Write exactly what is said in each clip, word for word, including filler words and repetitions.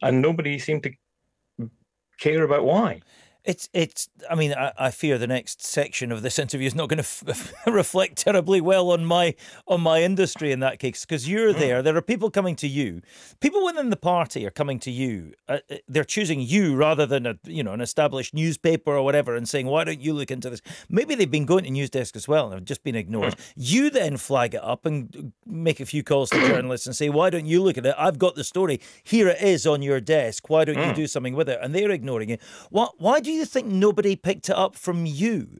and nobody seemed to care about why. It's, it's. I mean, I, I fear the next section of this interview is not going to f- reflect terribly well on my on my industry in that case, because you're there. Mm. There are people coming to you. People within the party are coming to you. Uh, uh, they're choosing you rather than a you know an established newspaper or whatever, and saying, "Why don't you look into this?" Maybe they've been going to Newsdesk as well and have just been ignored. Mm. You then flag it up and make a few calls to journalists and say, "Why don't you look at it? I've got the story. Here it is on your desk. Why don't you Mm. do something with it?" And they're ignoring it. What? Why do you think nobody picked it up from you?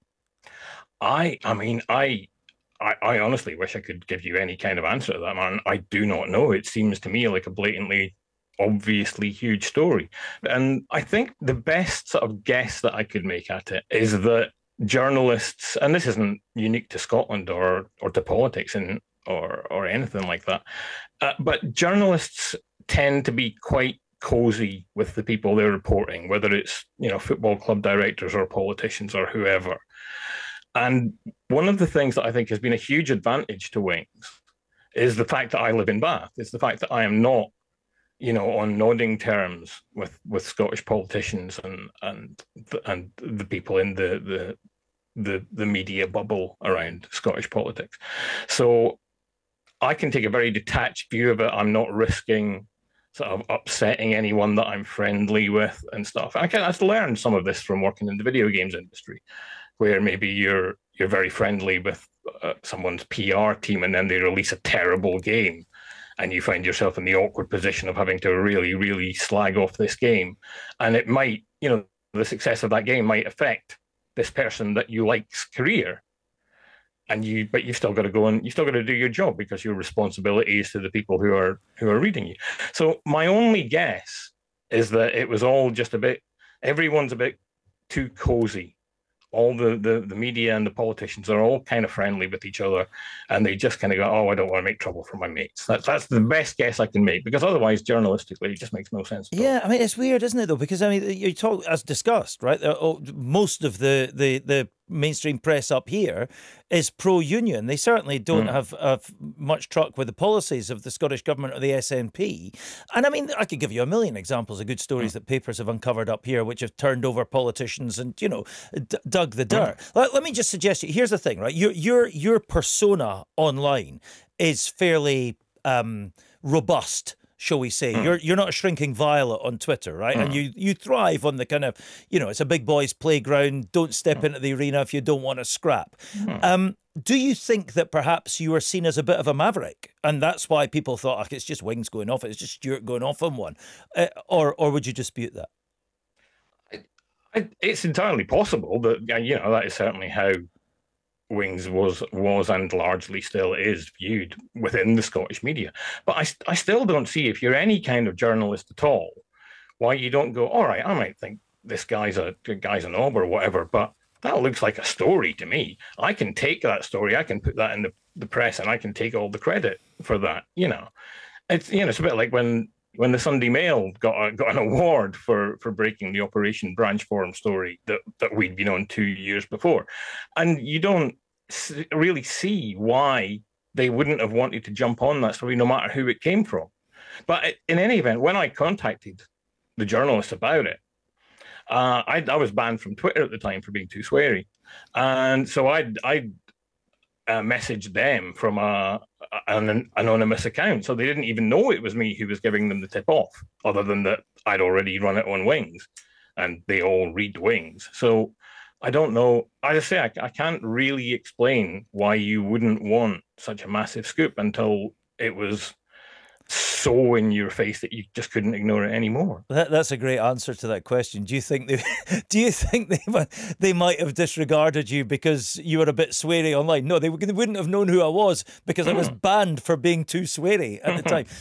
I, I mean, I, I, I honestly wish I could give you any kind of answer to that, man. I do not know. It seems to me like a blatantly, obviously huge story, and I think the best sort of guess that I could make at it is that journalists, and this isn't unique to Scotland or or to politics and or or anything like that, uh, but journalists tend to be quite cozy with the people they're reporting, whether it's you know football club directors or politicians or whoever. And one of the things that I think has been a huge advantage to Wings is the fact that I live in Bath. It's the fact that I am not, you know, on nodding terms with, with Scottish politicians and and and the people in the the the the media bubble around Scottish politics. So I can take a very detached view of it. I'm not risking sort of upsetting anyone that I'm friendly with and stuff. I can I've learned some of this from working in the video games industry, where maybe you're you're very friendly with uh, someone's P R team, and then they release a terrible game, and you find yourself in the awkward position of having to really, really slag off this game, and it might, you know, the success of that game might affect this person that you like's career, and you, but you've still got to go and you still got to do your job because your responsibility is to the people who are who are reading you. So my only guess is that it was all just a bit. Everyone's a bit too cozy. All the, the, the media and the politicians are all kind of friendly with each other, and they just kind of go, "Oh, I don't want to make trouble for my mates." That's that's the best guess I can make, because otherwise, journalistically, it just makes no sense at all. Yeah, I mean, it's weird, isn't it, though? Because, I mean, you talk, as discussed, right? uh, oh, Most of the, the, the mainstream press up here is pro-union. They certainly don't Mm. have, have much truck with the policies of the Scottish Government or the S N P. And, I mean, I could give you a million examples of good stories Mm. that papers have uncovered up here which have turned over politicians and, you know, d- dug the Mm. dirt. Let, let me just suggest you, here's the thing, right? Your, your, your persona online is fairly um, robust, shall we say. Mm. You're you're not a shrinking violet on Twitter, right? And Mm. you you thrive on the kind of, you know, it's a big boys playground. Don't step Mm. into the arena if you don't want to scrap. Mm. Um, do you think that perhaps you were seen as a bit of a maverick, and that's why people thought, oh, it's just Wings going off, it's just Stuart going off on one, uh, or or would you dispute that? I, I, it's entirely possible that you know that is certainly how Wings was was and largely still is viewed within the Scottish media. But I, I still don't see, if you're any kind of journalist at all, why you don't go, all right, I might think this guy's a guy's an ob or whatever, but that looks like a story to me. I can take that story, I can put that in the, the press, and I can take all the credit for that. You know, it's you know it's a bit like when when the Sunday Mail got a, got an award for for breaking the Operation Branch Forum story that that we'd been on two years before, and you don't really see why they wouldn't have wanted to jump on that story, no matter who it came from. But in any event, when I contacted the journalists about it, uh, I, I was banned from Twitter at the time for being too sweary, and so I I uh, messaged them from a, an anonymous account, so they didn't even know it was me who was giving them the tip off, other than that I'd already run it on Wings, and they all read Wings. So I don't know. I just say I, I can't really explain why you wouldn't want such a massive scoop until it was so in your face that you just couldn't ignore it anymore. That, that's a great answer to that question. Do you think they do you think they they might have disregarded you because you were a bit sweary online? No, they, they wouldn't have known who I was because I was banned for being too sweary at the time.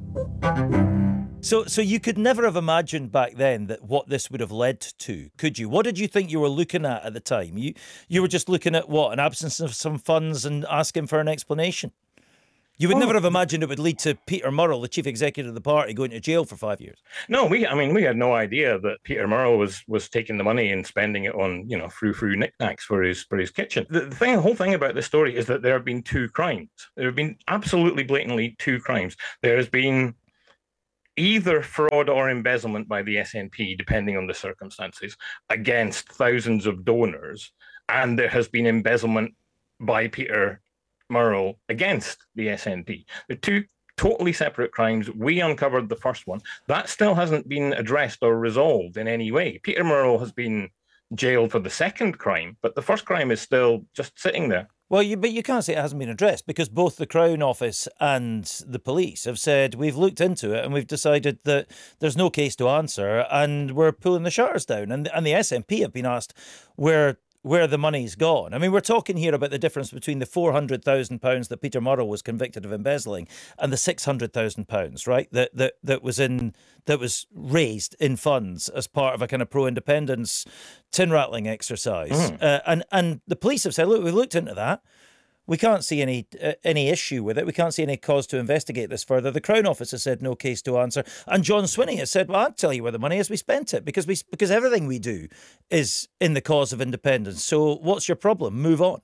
So, so you could never have imagined back then that what this would have led to, could you? What did you think you were looking at at the time? You you were just looking at what, an absence of some funds and asking for an explanation. You would Well, never have imagined it would lead to Peter Murrell, the chief executive of the party, going to jail for five years. No, we. I mean, we had no idea that Peter Murrell was was taking the money and spending it on, you know, frou frou knickknacks for his for his kitchen. The, the thing, the whole thing about this story is that there have been two crimes. There have been absolutely blatantly two crimes. There has been either fraud or embezzlement by the S N P, depending on the circumstances, against thousands of donors, and there has been embezzlement by Peter Murrell against the S N P. The two totally separate crimes. We uncovered the first one. That still hasn't been addressed or resolved in any way. Peter Murrell has been jailed for the second crime, but the first crime is still just sitting there. Well, you, but you can't say it hasn't been addressed, because both the Crown Office and the police have said we've looked into it and we've decided that there's no case to answer and we're pulling the shutters down. And, and the S N P have been asked where where the money's gone. I mean, we're talking here about the difference between the four hundred thousand pounds that Peter Murrell was convicted of embezzling and the six hundred thousand pounds, right, that, that, that, was in, that was raised in funds as part of a kind of pro-independence tin-rattling exercise. Mm. Uh, and, and the police have said, look, we've looked into that. We can't see any uh, any issue with it. We can't see any cause to investigate this further. The Crown Office has said no case to answer. And John Swinney has said, well, I'll tell you where the money is. We spent it because we because everything we do is in the cause of independence. So what's your problem? Move on.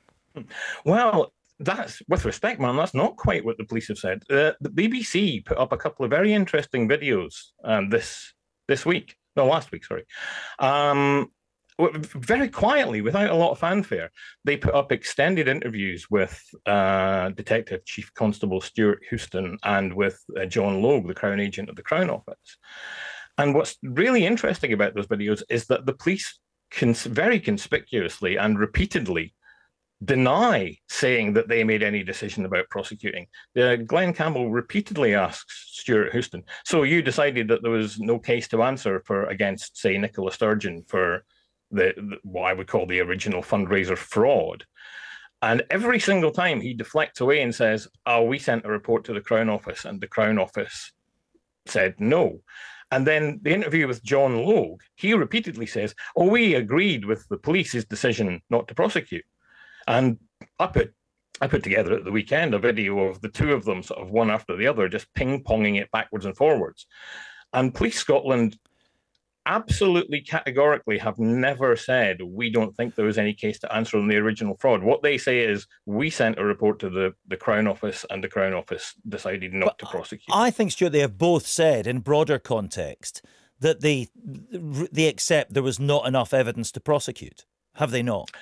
Well, that's, with respect, man, that's not quite what the police have said. Uh, the B B C put up a couple of very interesting videos um, this this week. No, last week, sorry. Um Very quietly, without a lot of fanfare, they put up extended interviews with uh, Detective Chief Constable Stuart Houston and with uh, John Logue, the Crown Agent of the Crown Office. And what's really interesting about those videos is that the police cons- very conspicuously and repeatedly deny saying that they made any decision about prosecuting. Uh, Glenn Campbell repeatedly asks Stuart Houston, so you decided that there was no case to answer for against, say, Nicola Sturgeon for The, the what I would call the original fundraiser fraud. And every single time he deflects away and says, oh, we sent a report to the Crown Office and the Crown Office said no. And then the interview with John Logue, he repeatedly says, oh, we agreed with the police's decision not to prosecute. And I put, I put together at the weekend a video of the two of them sort of one after the other, just ping-ponging it backwards and forwards. And Police Scotland absolutely categorically have never said we don't think there was any case to answer on the original fraud. What they say is we sent a report to the, the Crown Office and the Crown Office decided not but to prosecute. I think, Stuart, they have both said in broader context that they they accept there was not enough evidence to prosecute. Have they not?